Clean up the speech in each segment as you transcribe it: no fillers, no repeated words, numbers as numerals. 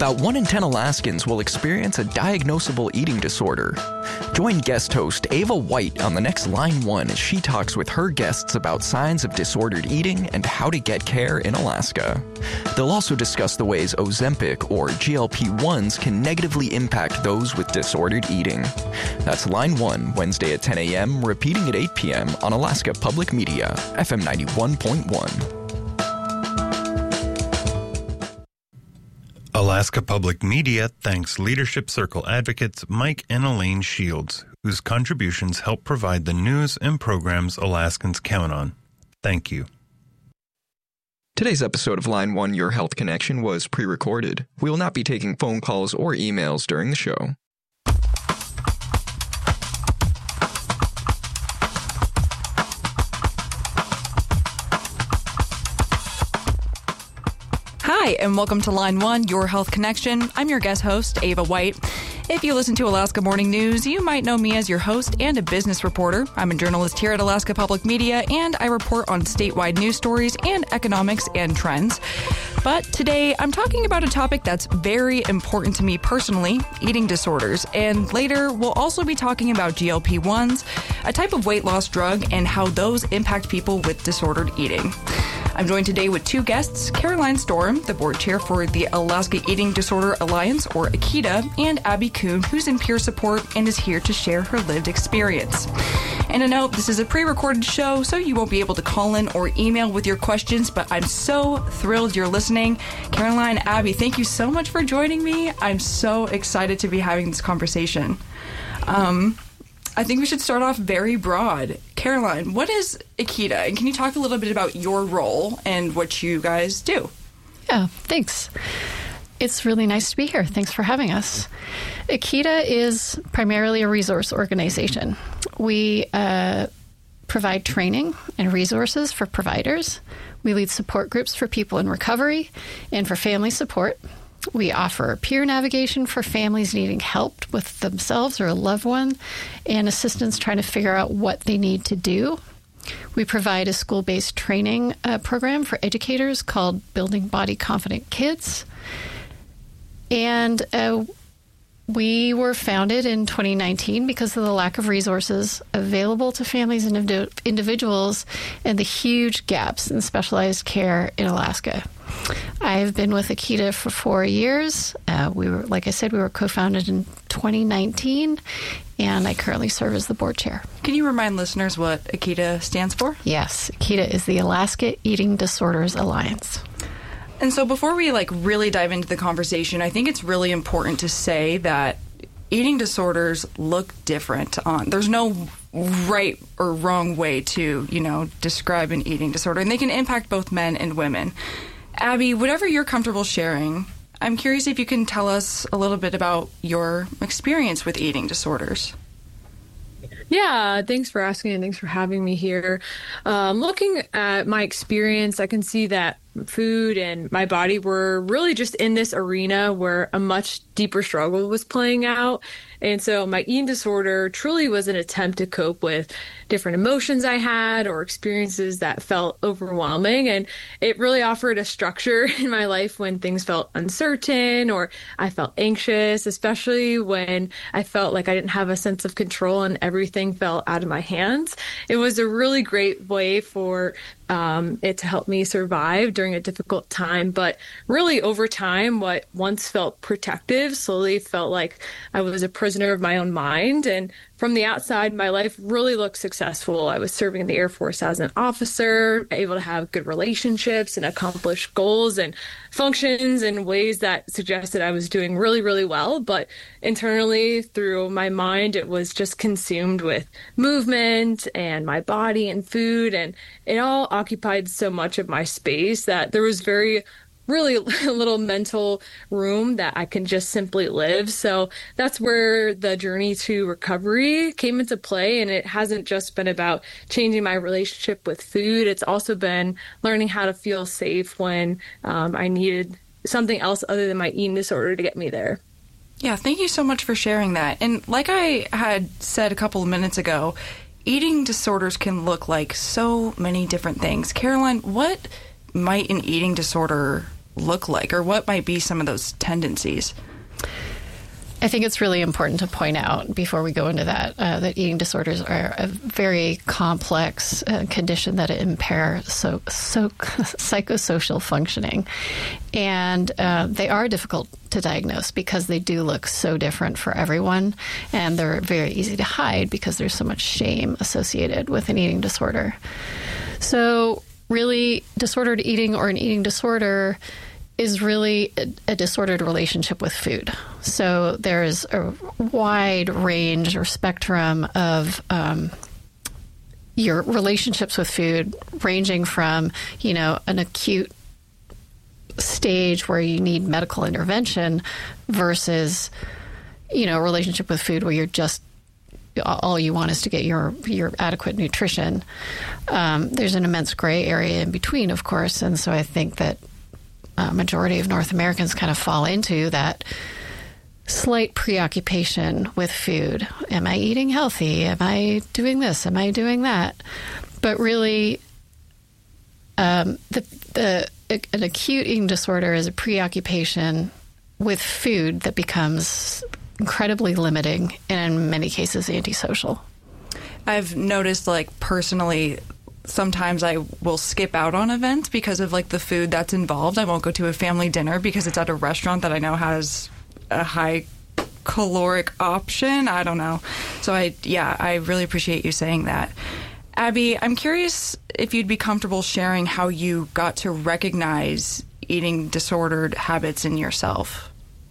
About 1 in 10 Alaskans will experience a diagnosable eating disorder. Join guest host Ava White on the next Line 1 as she talks with her guests about signs of disordered eating and how to get care in Alaska. They'll also discuss the ways Ozempic or GLP-1s can negatively impact those with disordered eating. That's Line 1, Wednesday at 10 a.m., repeating at 8 p.m. on Alaska Public Media, FM 91.1. Alaska Public Media thanks Leadership Circle advocates Mike and Elaine Shields, whose contributions help provide the news and programs Alaskans count on. Thank you. Today's episode of Line 1 Your Health Connection was pre-recorded. We will not be taking phone calls or emails during the show. Hi, and welcome to Line 1, Your Health Connection. I'm your guest host, Ava White. If you listen to Alaska Morning News, you might know me as your host and a business reporter. I'm a journalist here at Alaska Public Media, and I report on statewide news stories and economics and trends. But today, I'm talking about a topic that's very important to me personally, eating disorders. And later, we'll also be talking about GLP-1s, a type of weight loss drug, and how those impact people with disordered eating. I'm joined today with two guests, Caroline Storm, the board chair for the Alaska Eating Disorder Alliance, or AKEDA, and Abby Kuhn, who's in peer support and is here to share her lived experience. And a note, this is a pre-recorded show, so you won't be able to call in or email with your questions, but I'm so thrilled you're listening. Caroline, Abby, thank you so much for joining me. I'm so excited to be having this conversation. I think we should start off very broad. Caroline, what is AKEDA? And can you talk a little bit about your role and what you guys do? Yeah, thanks. It's really nice to be here. Thanks for having us. AKEDA is primarily a resource organization. We provide training and resources for providers. We lead support groups for people in recovery and for family support. We offer peer navigation for families needing help with themselves or a loved one and assistance trying to figure out what they need to do. We provide a school-based training program for educators called Building Body Confident Kids. And we were founded in 2019 because of the lack of resources available to families and individuals and the huge gaps in specialized care in Alaska. I've been with AKEDA for 4 years. Like I said, we were co-founded in 2019, and I currently serve as the board chair. Can you remind listeners what AKEDA stands for? Yes, AKEDA is the Alaska Eating Disorders Alliance. And so before we really dive into the conversation, I think it's really important to say that eating disorders look different. There's no right or wrong way to, describe an eating disorder, and they can impact both men and women. Abby, whatever you're comfortable sharing, I'm curious if you can tell us a little bit about your experience with eating disorders. Yeah, thanks for asking and thanks for having me here. Looking at my experience, I can see that food and my body were really just in this arena where a much deeper struggle was playing out. And so my eating disorder truly was an attempt to cope with different emotions I had or experiences that felt overwhelming. And it really offered a structure in my life when things felt uncertain or I felt anxious, especially when I felt like I didn't have a sense of control and everything fell out of my hands. It was a really great way for it to help me survive during a difficult time. But really over time, what once felt protective slowly felt like I was a prisoner of my own mind. And from the outside, my life really looked successful. I was serving in the Air Force as an officer, able to have good relationships and accomplish goals and functions in ways that suggested I was doing really, really well. But internally, through my mind, it was just consumed with movement and my body and food. And it all occupied so much of my space that there was really little mental room that I can just simply live. So that's where the journey to recovery came into play. And it hasn't just been about changing my relationship with food. It's also been learning how to feel safe when I needed something else other than my eating disorder to get me there. Yeah, thank you so much for sharing that. And like I had said a couple of minutes ago, eating disorders can look like so many different things. Caroline, what might an eating disorder look like, or what might be some of those tendencies? I think it's really important to point out before we go into that that eating disorders are a very complex condition that impair psychosocial functioning. And they are difficult to diagnose because they do look so different for everyone. And they're very easy to hide because there's so much shame associated with an eating disorder. So really, disordered eating or an eating disorder is really a disordered relationship with food. So there's a wide range or spectrum of your relationships with food, ranging from, an acute stage where you need medical intervention versus, a relationship with food where you're just all you want is to get your adequate nutrition. There's an immense gray area in between, of course, and so I think that majority of North Americans kind of fall into that slight preoccupation with food. Am I eating healthy? Am I doing this? Am I doing that? But really, an acute eating disorder is a preoccupation with food that becomes incredibly limiting and in many cases antisocial. I've noticed, personally, sometimes I will skip out on events because of the food that's involved. I won't go to a family dinner because it's at a restaurant that I know has a high caloric option. I don't know. So I really appreciate you saying that. Abby, I'm curious if you'd be comfortable sharing how you got to recognize eating disordered habits in yourself.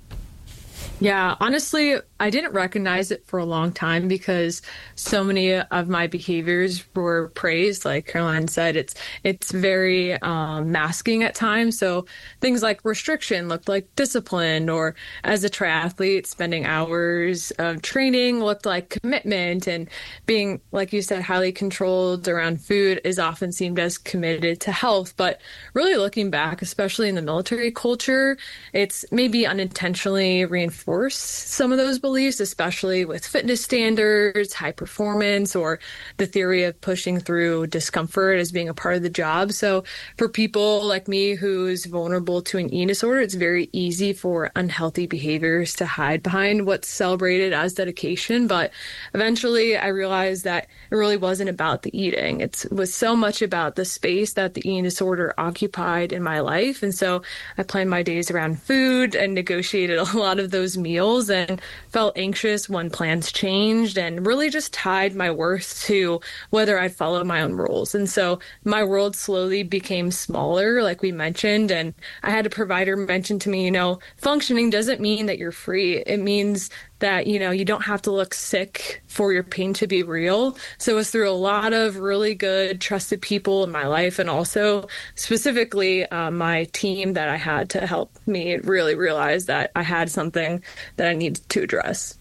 Yeah, honestly, I didn't recognize it for a long time because so many of my behaviors were praised. Like Caroline said, it's very masking at times. So things like restriction looked like discipline, or as a triathlete, spending hours of training looked like commitment, and being, like you said, highly controlled around food is often seen as committed to health. But really looking back, especially in the military culture, it's maybe unintentionally reinforced some of those beliefs, especially with fitness standards, high performance, or the theory of pushing through discomfort as being a part of the job. So for people like me who's vulnerable to an eating disorder, it's very easy for unhealthy behaviors to hide behind what's celebrated as dedication. But eventually I realized that it really wasn't about the eating. It was so much about the space that the eating disorder occupied in my life. And so I planned my days around food and negotiated a lot of those meals and felt anxious when plans changed, and really just tied my worth to whether I followed my own rules. And so my world slowly became smaller, like we mentioned, and I had a provider mention to me, functioning doesn't mean that you're free. It means that, you don't have to look sick for your pain to be real. So it was through a lot of really good, trusted people in my life, and also specifically my team that I had to help me really realize that I had something that I needed to address.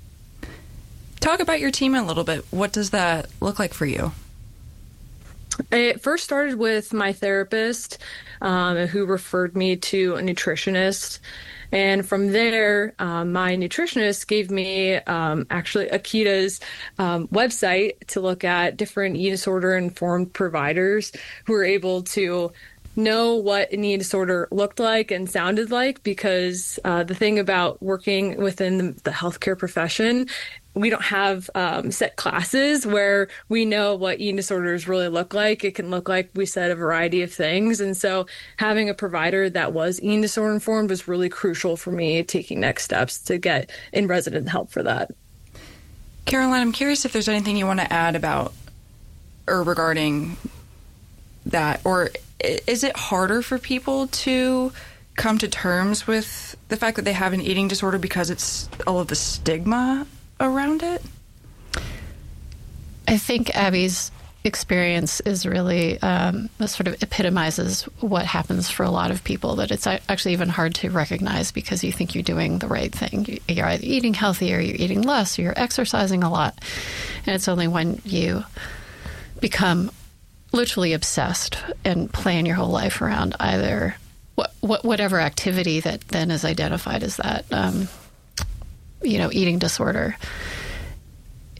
Talk about your team a little bit. What does that look like for you? It first started with my therapist, who referred me to a nutritionist. And from there, my nutritionist gave me actually Akita's website to look at different eating disorder informed providers who were able to know what an eating disorder looked like and sounded like, because the thing about working within the healthcare profession, we don't have set classes where we know what eating disorders really look like. It can look like, we said, a variety of things. And so having a provider that was eating disorder informed was really crucial for me taking next steps to get in-resident help for that. Caroline, I'm curious if there's anything you want to add about or regarding that, or is it harder for people to come to terms with the fact that they have an eating disorder because it's all of the stigma around it? I think Abby's experience is really sort of epitomizes what happens for a lot of people, that it's actually even hard to recognize because you think you're doing the right thing. You're either eating healthy or you're eating less or you're exercising a lot. And it's only when you become literally obsessed and plan your whole life around either whatever activity that then is identified as that eating disorder,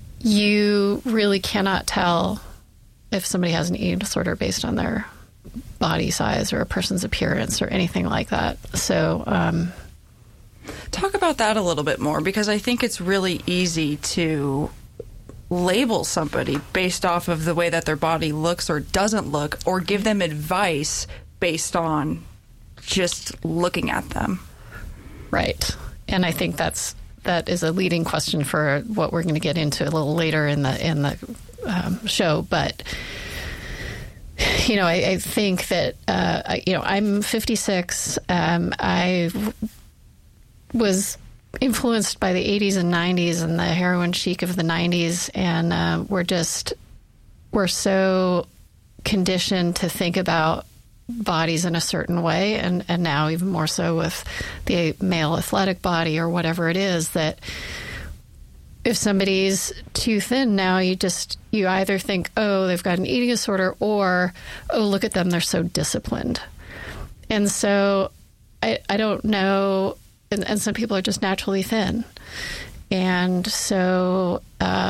you really cannot tell if somebody has an eating disorder based on their body size or a person's appearance or anything like that. So, talk about that a little bit more, because I think it's really easy to label somebody based off of the way that their body looks or doesn't look, or give them advice based on just looking at them. Right. And I think that is a leading question for what we're going to get into a little later in the show. But I think that I'm 56. I was influenced by the 80s and 90s and the heroin chic of the 90s, and we're so conditioned to think about bodies in a certain way, and now even more so with the male athletic body or whatever it is, that if somebody's too thin now, you either think, oh, they've got an eating disorder, or, oh, look at them, they're so disciplined. And so I don't know, and some people are just naturally thin. And so,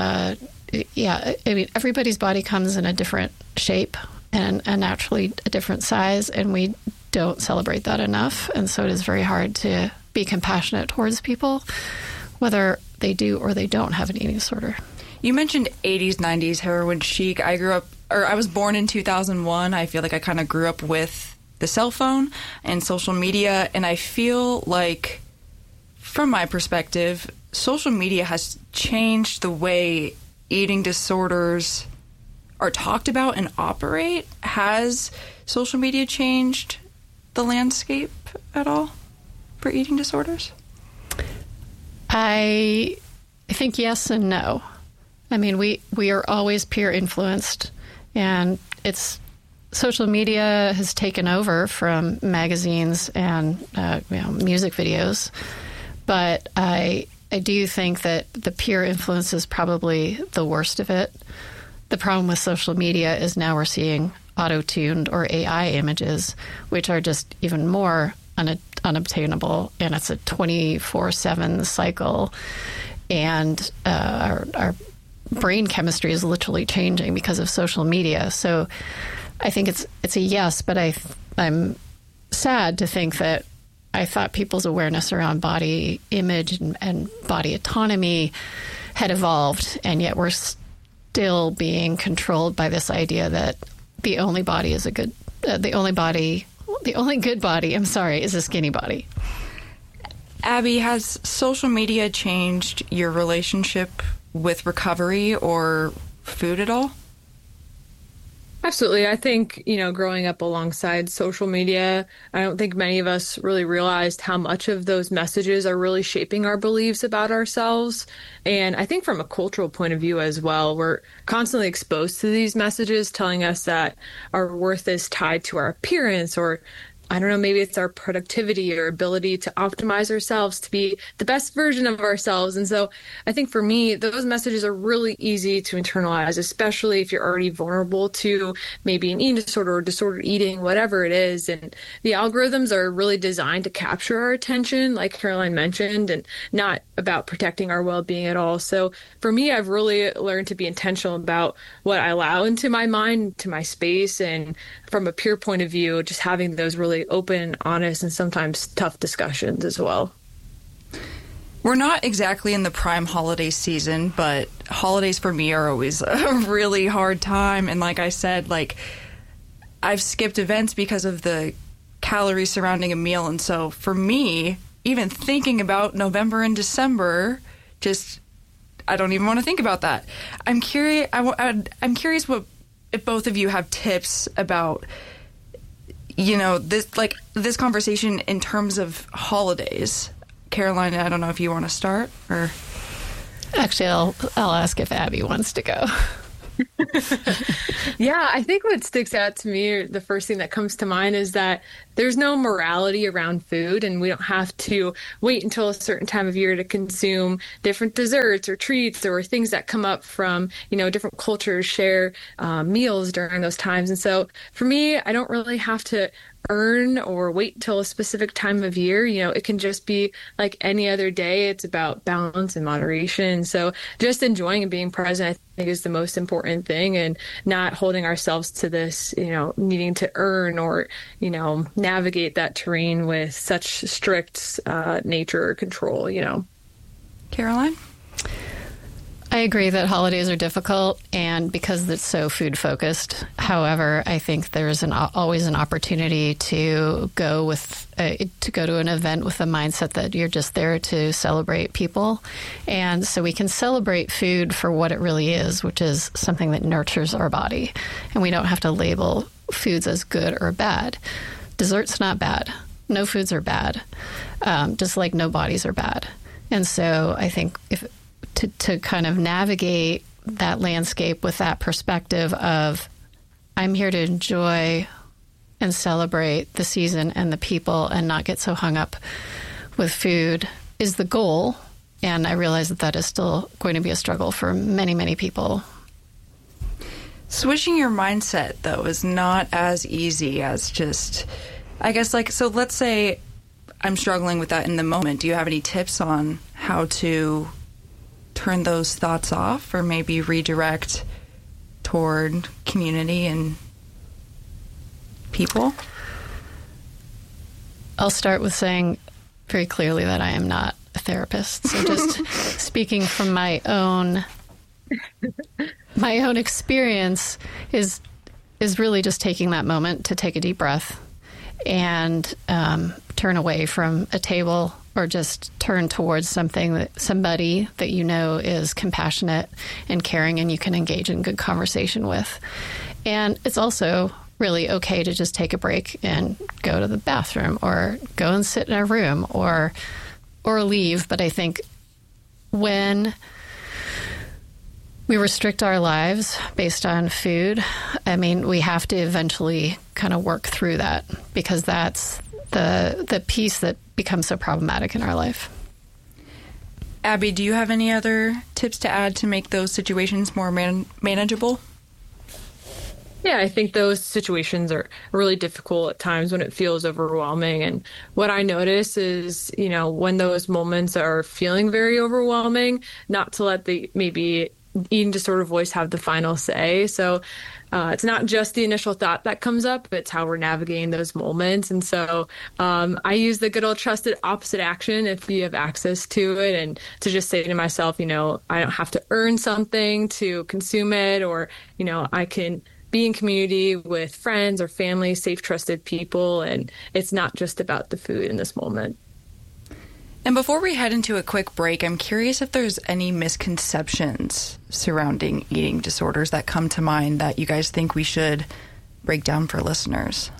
everybody's body comes in a different shape and naturally a different size, and we don't celebrate that enough. And so it is very hard to be compassionate towards people, whether they do or they don't have an eating disorder. You mentioned 80s, 90s heroin chic. I was born in 2001. I feel like I kind of grew up with the cell phone and social media, and I feel like, from my perspective, social media has changed the way eating disorders are talked about and operate. Has social media changed the landscape at all for eating disorders? I think yes and no. I mean, we are always peer influenced, and social media has taken over from magazines and music videos. But I do think that the peer influence is probably the worst of it. The problem with social media is now we're seeing auto-tuned or AI images, which are just even more unobtainable, and it's a 24/7 cycle. And our brain chemistry is literally changing because of social media. So I think it's a yes, but I'm sad to think that I thought people's awareness around body image and body autonomy had evolved, and yet we're still being controlled by this idea that the only good body, is a skinny body. Abby, has social media changed your relationship with recovery or food at all? Absolutely. I think, growing up alongside social media, I don't think many of us really realized how much of those messages are really shaping our beliefs about ourselves. And I think from a cultural point of view as well, we're constantly exposed to these messages telling us that our worth is tied to our appearance, or I don't know, maybe it's our productivity or ability to optimize ourselves to be the best version of ourselves. And so I think for me, those messages are really easy to internalize, especially if you're already vulnerable to maybe an eating disorder or disordered eating, whatever it is. And the algorithms are really designed to capture our attention, like Caroline mentioned, and not about protecting our well-being at all. So for me, I've really learned to be intentional about what I allow into my mind, to my space, and from a peer point of view, just having those really open, honest, and sometimes tough discussions as well. We're not exactly in the prime holiday season, but holidays for me are always a really hard time. And like I said, I've skipped events because of the calories surrounding a meal. And so for me, even thinking about November and December, I don't even want to think about that. I'm curious. I'm curious if both of you have tips about, this conversation in terms of holidays. Caroline, I don't know if you want to start, or actually, I'll ask if Abby wants to go. Yeah, I think what sticks out to me, the first thing that comes to mind, is that there's no morality around food, and we don't have to wait until a certain time of year to consume different desserts or treats or things that come up from, different cultures share meals during those times. And so for me, I don't really have to earn or wait till a specific time of year. It can just be like any other day. It's about balance and moderation. So just enjoying and being present, I think, is the most important thing, and not holding ourselves to this, needing to earn or, navigate that terrain with such strict nature or control, Caroline? I agree that holidays are difficult, and because it's so food focused. However, I think there's always an opportunity to go to an event with the mindset that you're just there to celebrate people, and so we can celebrate food for what it really is, which is something that nurtures our body, and we don't have to label foods as good or bad. Dessert's not bad. No foods are bad, just like no bodies are bad. And so I think to kind of navigate that landscape with that perspective of, I'm here to enjoy and celebrate the season and the people and not get so hung up with food, is the goal. And I realize that is still going to be a struggle for many, many people. Switching your mindset, though, is not as easy as just, I guess, so let's say I'm struggling with that in the moment. Do you have any tips on how to turn those thoughts off, or maybe redirect toward community and people? I'll start with saying very clearly that I am not a therapist. So just speaking from my own experience is really just taking that moment to take a deep breath and turn away from a table, or just turn towards somebody that is compassionate and caring and you can engage in good conversation with. And it's also really okay to just take a break and go to the bathroom or go and sit in a room or leave. But I think when we restrict our lives based on food, we have to eventually kind of work through that, because that's the piece that becomes so problematic in our life. Abby, do you have any other tips to add to make those situations more manageable? Yeah, I think those situations are really difficult at times when it feels overwhelming. And what I notice is, when those moments are feeling very overwhelming, not to let the maybe eating disorder voice have the final say. So it's not just the initial thought that comes up, it's how we're navigating those moments. And so I use the good old trusted opposite action if you have access to it, and to just say to myself, I don't have to earn something to consume it, or, I can be in community with friends or family, safe, trusted people. And it's not just about the food in this moment. And before we head into a quick break, I'm curious if there's any misconceptions surrounding eating disorders that come to mind that you guys think we should break down for listeners.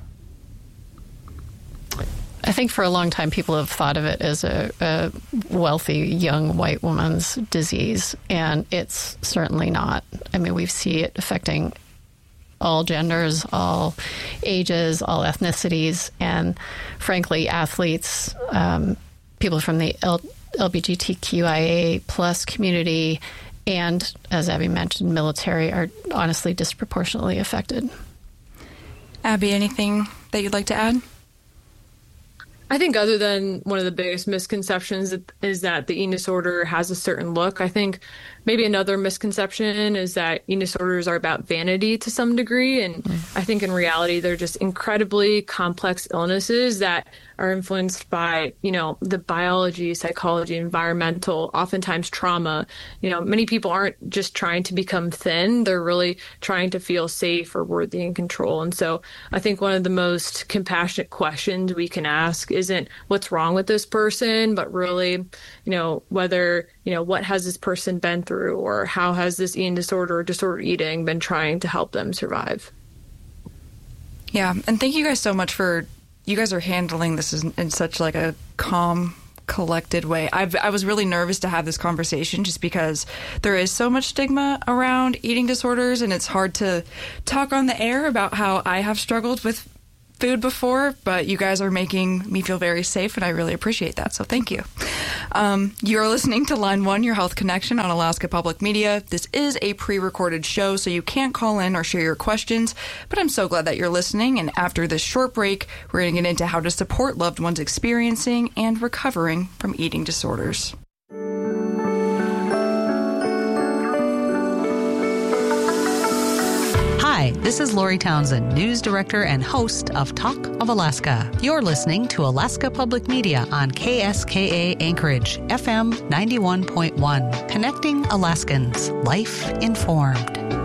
I think for a long time people have thought of it as a wealthy young white woman's disease, and it's certainly not. We see it affecting all genders, all ages, all ethnicities, and frankly, athletes, people from the LGBTQIA plus community, and, as Abby mentioned, military are honestly disproportionately affected. Abby, anything that you'd like to add? I think other than one of the biggest misconceptions is that the eating disorder has a certain look. I think maybe another misconception is that eating disorders are about vanity to some degree. And I think in reality, they're just incredibly complex illnesses that are influenced by, the biology, psychology, environmental, oftentimes trauma. Many people aren't just trying to become thin. They're really trying to feel safe or worthy and control. And so I think one of the most compassionate questions we can ask isn't what's wrong with this person, but really, whether, what has this person been through, or how has this eating disorder or disordered eating been trying to help them survive? Yeah. And thank you guys so much you guys are handling this in such a calm, collected way. I was really nervous to have this conversation just because there is so much stigma around eating disorders, and it's hard to talk on the air about how I have struggled with food before, but you guys are making me feel very safe, and I really appreciate that. So thank you. You're listening to Line 1, Your Health Connection on Alaska Public Media. This is a pre-recorded show, so you can't call in or share your questions, but I'm so glad that you're listening. And after this short break, we're going to get into how to support loved ones experiencing and recovering from eating disorders. Hi, this is Lori Townsend, News Director and host of Talk of Alaska. You're listening to Alaska Public Media on KSKA Anchorage, FM 91.1, connecting Alaskans, life informed.